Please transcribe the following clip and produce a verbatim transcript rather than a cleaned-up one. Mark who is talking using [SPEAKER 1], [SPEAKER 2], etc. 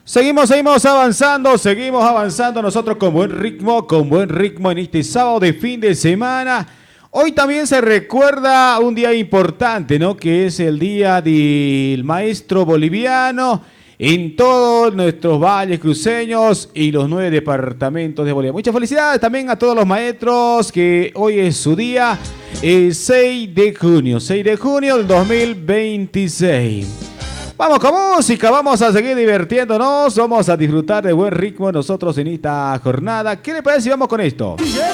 [SPEAKER 1] Seguimos, seguimos avanzando, seguimos avanzando nosotros con buen ritmo, con buen ritmo en este sábado de fin de semana. Hoy también se recuerda un día importante, ¿no? Que es el Día del Maestro Boliviano en todos nuestros valles cruceños y los nueve departamentos de Bolivia. Muchas felicidades también a todos los maestros, que hoy es su día, el seis de junio, seis de junio del dos mil veintiséis. Vamos con música, vamos a seguir divirtiéndonos, vamos a disfrutar de buen ritmo nosotros en esta jornada. ¿Qué le parece si vamos con esto?
[SPEAKER 2] D J